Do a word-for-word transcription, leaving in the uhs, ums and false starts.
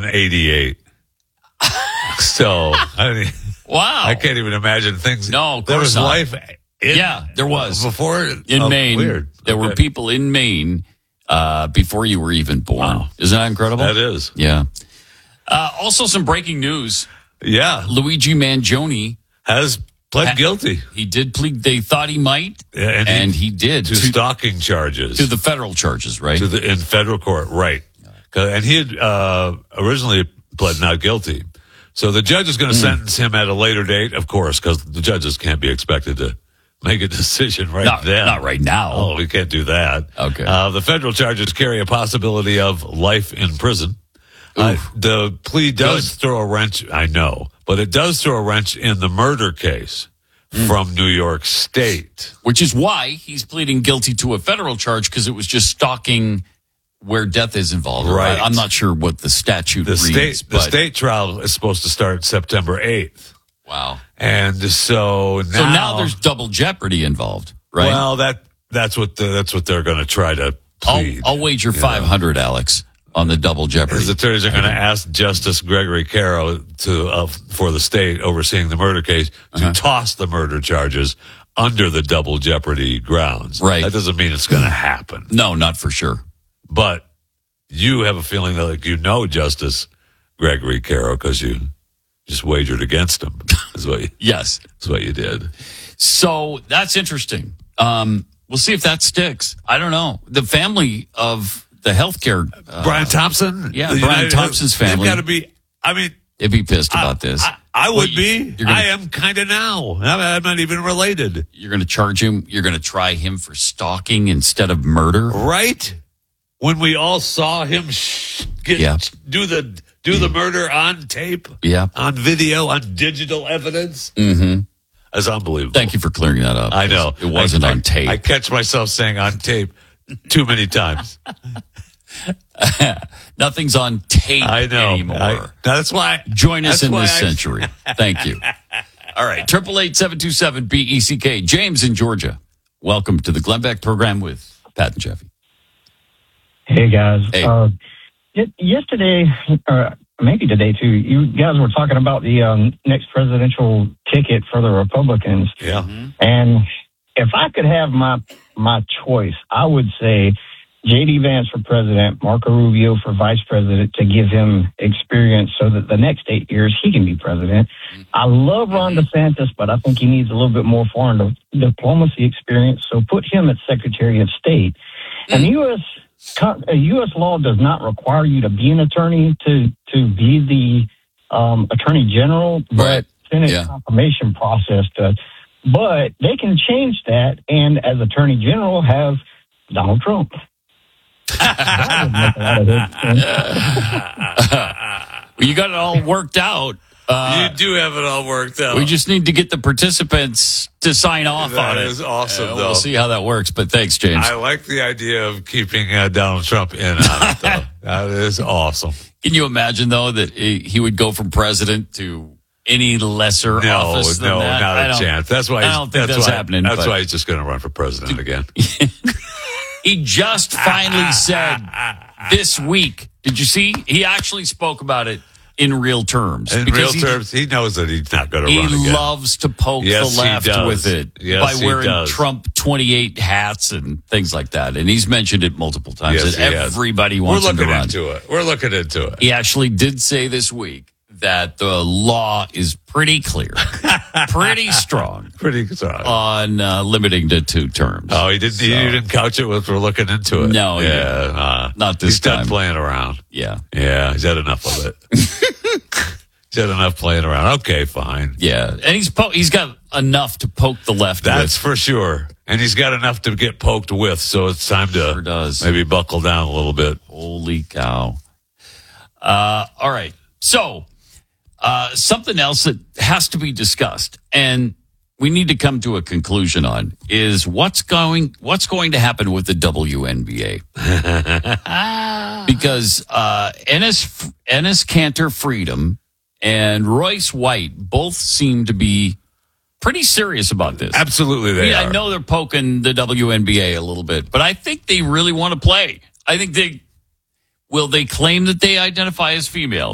eighty-eight. So, I mean, wow. I can't even imagine things. No, of there course was not. life. In, yeah, there was. Before? In oh, Maine. Weird. There okay. were people in Maine uh, before you were even born. Wow. Isn't that incredible? That is. Yeah. Uh, also, some breaking news. Yeah. Luigi Mangione has pled ha- guilty. He did plead. They thought he might, yeah, and, and he, he did. To, to stalking charges. To the federal charges, right? To the in federal court, right. And he had uh, originally pled not guilty. So the judge is going to mm. sentence him at a later date, of course, because the judges can't be expected to make a decision right not, then. Not right now. Oh, we can't do that. Okay. Uh, the federal charges carry a possibility of life in prison. Uh, the plea does Good. throw a wrench, I know, but it does throw a wrench in the murder case mm. from New York State. Which is why he's pleading guilty to a federal charge, because it was just stalking where death is involved. Right. I'm not sure what the statute the reads. State, the state trial is supposed to start September eighth. Wow. And so now, so now there's double jeopardy involved, right? Well, that that's what the, that's what they're going to try to plead. I'll, I'll wager five hundred, know. Alex, on the double jeopardy. His attorneys are going to ask Justice Gregory Caro to uh, for the state overseeing the murder case to uh-huh. toss the murder charges under the double jeopardy grounds. Right. That doesn't mean it's going to happen. No, not for sure. But you have a feeling that, like, you know, Justice Gregory Caro, because you just wagered against him. Is what you, yes, that's what you did. So that's interesting. Um, we'll see if that sticks. I don't know. The family of the healthcare uh, Brian Thompson, yeah, the Brian United, Thompson's family. Got to be. I mean, they'd be pissed I, about this. I, I would well, be. Gonna, I am kind of now. I'm, I'm not even related. You're going to charge him. You're going to try him for stalking instead of murder, right? When we all saw him sh- get, yeah. do the do the murder on tape, yeah, on video, on digital evidence. Mm-hmm. That's unbelievable. Thank you for clearing that up. I know. It wasn't I, on tape. I, I catch myself saying on tape too many times. Nothing's on tape I know. anymore. I, that's why. Join us in this I, century. Thank you. All right. Triple eight seven two seven B E C K. James in Georgia. Welcome to the Glenn Beck program with Pat and Jeffy. Hey guys. Hey. Uh, yesterday, or maybe today too, you guys were talking about the um, next presidential ticket for the Republicans. Yeah. Mm-hmm. And if I could have my my choice, I would say J D Vance for president, Marco Rubio for vice president, to give him experience so that the next eight years he can be president. I love Ron DeSantis, but I think he needs a little bit more foreign diplomacy experience. So put him as Secretary of State. And the U S U S law does not require you to be an attorney to to be the um, attorney general, but right. Senate yeah. confirmation process does. But they can change that, and as attorney general, have Donald Trump. Well, you got it all worked out. Uh, you do have it all worked out. We just need to get the participants to sign off that on it. That is awesome, uh, though. We'll see how that works, but thanks, James. I like the idea of keeping uh, Donald Trump in on it, though. That is awesome. Can you imagine, though, that he would go from president to any lesser no, office than no, that? not a chance. That's why. I don't think that's, that's why, happening. That's but why he's just going to run for president again. He just finally said this week. Did you see? He actually spoke about it in real terms. In real he, terms, he knows that he's not going to run again. He loves to poke yes, the left with it yes, by wearing Trump twenty-eight hats and things like that. And he's mentioned it multiple times. Yes, that everybody has. wants We're him to looking run. into it. We're looking into it. He actually did say this week that the law is pretty clear, pretty strong, pretty strong on uh, limiting to two terms. Oh, he didn't. So, he didn't couch it with "we're looking into it." No, yeah, uh, not this he's time. He's done playing around. Yeah, yeah, he's had enough of it. He's had enough playing around. Okay, fine. Yeah, and he's po- he's got enough to poke the left. That's with. for sure. And he's got enough to get poked with. So it's time to sure does. maybe buckle down a little bit. Holy cow! Uh, all right, so. Uh, something else that has to be discussed, and we need to come to a conclusion on, is what's going what's going to happen with the W N B A. Because uh, Ennis Ennis Cantor Freedom and Royce White both seem to be pretty serious about this. Absolutely, they I mean, are. I know they're poking the W N B A a little bit, but I think they really want to play. I think they will. They claim that they identify as females.